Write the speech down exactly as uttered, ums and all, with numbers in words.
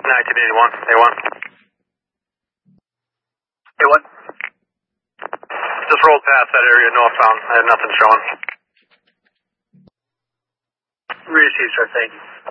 nineteen eighty-one, A one. A one. Just rolled past that area northbound. I had nothing showing. Received, sir. Thank you.